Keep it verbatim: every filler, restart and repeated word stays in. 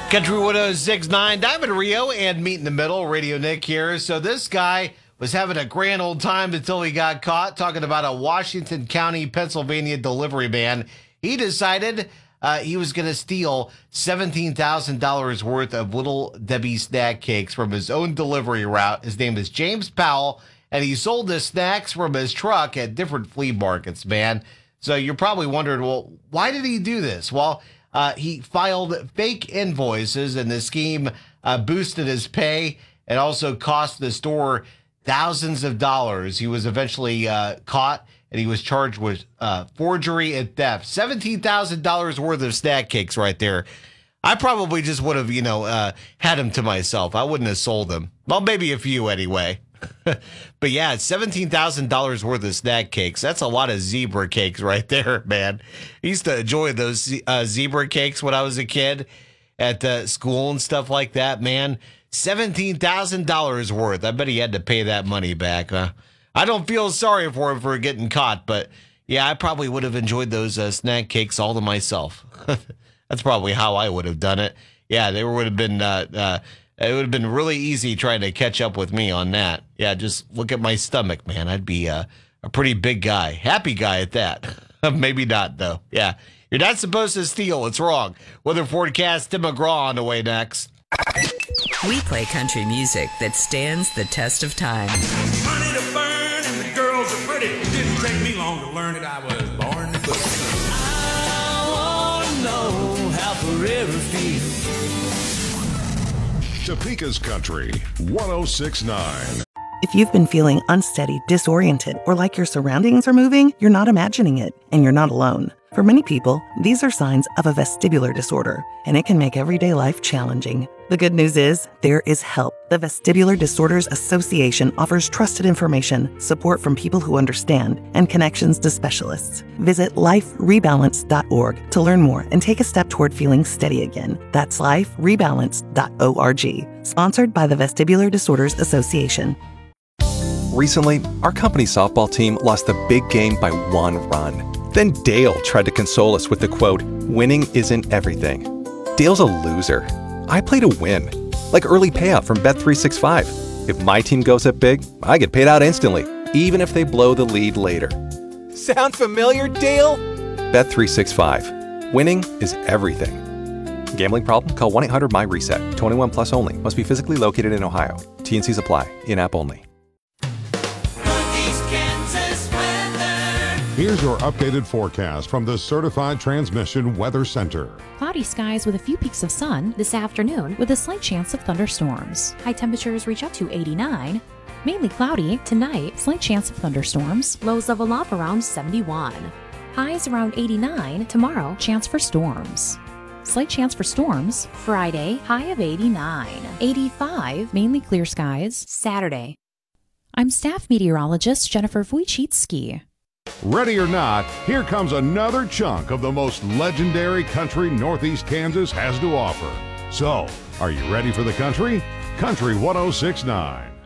Country one oh six point nine, Diamond Rio and Meet in the Middle, Radio Nick here. So this guy was having a grand old time until he got caught, talking about a Washington County, Pennsylvania delivery man. He decided uh, he was going to steal seventeen thousand dollars worth of Little Debbie snack cakes from his own delivery route. His name is James Powell, and he sold the snacks from his truck at different flea markets, man. So you're probably wondering, well, why did he do this? Well, Uh, he filed fake invoices, and the scheme uh, boosted his pay and also cost the store thousands of dollars. He was eventually uh, caught, and he was charged with uh, forgery and theft. seventeen thousand dollars worth of snack cakes right there. I probably just would have, you know, uh, had them to myself. I wouldn't have sold them. Well, maybe a few anyway. But yeah, seventeen thousand dollars worth of snack cakes. That's a lot of zebra cakes right there, man. I used to enjoy those uh, zebra cakes when I was a kid at uh, school and stuff like that, man. seventeen thousand dollars worth. I bet he had to pay that money back. Huh? I don't feel sorry for him for getting caught, but yeah, I probably would have enjoyed those uh, snack cakes all to myself. That's probably how I would have done it. Yeah, they would have been... Uh, uh, It would have been really easy trying to catch up with me on that. Yeah, just look at my stomach, man. I'd be uh, a pretty big guy. Happy guy at that. Maybe not, though. Yeah, you're not supposed to steal. It's wrong. Weather forecast, Tim McGraw on the way next. We play country music that stands the test of time. Money to burn and the girls are pretty. It didn't take me long to learn it. I was born to put it. I want to know how forever feels. Topeka's Country one oh six point nine. If you've been feeling unsteady, disoriented, or like your surroundings are moving, you're not imagining it, and you're not alone. For many people, these are signs of a vestibular disorder, and it can make everyday life challenging. The good news is, there is help. The Vestibular Disorders Association offers trusted information, support from people who understand, and connections to specialists. Visit life rebalance dot org to learn more and take a step toward feeling steady again. That's life rebalance dot org. Sponsored by the Vestibular Disorders Association. Recently, our company softball team lost the big game by one run. Then Dale tried to console us with the quote, "Winning isn't everything." Dale's a loser. I play to win, like early payout from Bet three sixty-five. If my team goes up big, I get paid out instantly, even if they blow the lead later. Sound familiar, Dale? Bet three sixty-five. Winning is everything. Gambling problem? Call one eight hundred M Y reset. twenty-one plus only. Must be physically located in Ohio. T and Cs apply. In-app only. Here's your updated forecast from the Certified Transmission Weather Center. Cloudy skies with a few peaks of sun this afternoon with a slight chance of thunderstorms. High temperatures reach up to eighty-nine. Mainly cloudy. Tonight, slight chance of thunderstorms. Lows level off around seventy-one. Highs around eighty-nine. Tomorrow, chance for storms. Slight chance for storms. Friday, high of eighty-nine. eighty-five. Mainly clear skies. Saturday. I'm staff meteorologist Jennifer Wojcicki. Ready or not, here comes another chunk of the most legendary country Northeast Kansas has to offer. So, are you ready for the country? Country one oh six point nine.